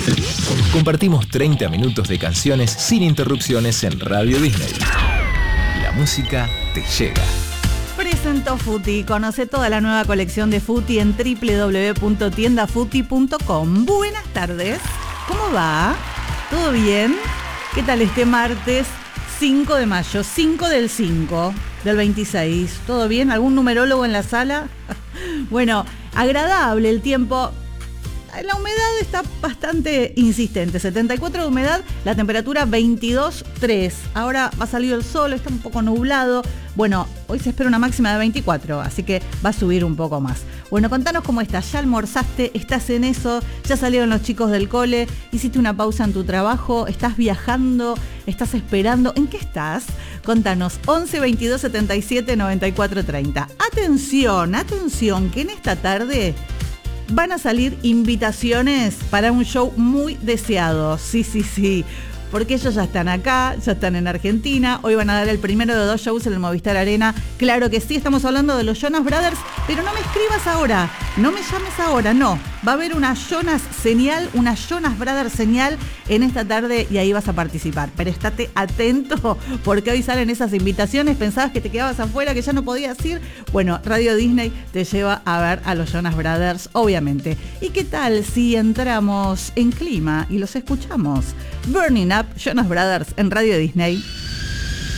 Compartimos 30 minutos de canciones sin interrupciones en Radio Disney. La música te llega. Presentó Futi. Conoce toda la nueva colección de Futi en www.tiendafuti.com. Buenas tardes. ¿Cómo va? ¿Todo bien? ¿Qué tal este martes 5 de mayo? 5 del 5 del 26. ¿Todo bien? ¿Algún numerólogo en la sala? Bueno, agradable el tiempo. La humedad está bastante insistente, 74 de humedad, la temperatura 22,3. Ahora va a salir el sol, está un poco nublado. Bueno, hoy se espera una máxima de 24, así que va a subir un poco más. Bueno, contanos cómo estás. ¿Ya almorzaste? ¿Estás en eso? ¿Ya salieron los chicos del cole? ¿Hiciste una pausa en tu trabajo? ¿Estás viajando? ¿Estás esperando? ¿En qué estás? Contanos, 11 22 77 94 30. Atención, que en esta tarde van a salir invitaciones para un show muy deseado. Sí. Porque ellos ya están acá, ya están en Argentina. Hoy van a dar el primero de 2 shows en el Movistar Arena. Claro que sí, estamos hablando de los Jonas Brothers, pero no me escribas ahora, no me llames ahora, no. Va a haber una Jonas señal, una Jonas Brothers señal en esta tarde y ahí vas a participar. Pero estate atento porque hoy salen esas invitaciones. ¿Pensabas que te quedabas afuera, que ya no podías ir? Bueno, Radio Disney te lleva a ver a los Jonas Brothers, obviamente. ¿Y qué tal si entramos en clima y los escuchamos? Burning Up, Jonas Brothers en Radio Disney.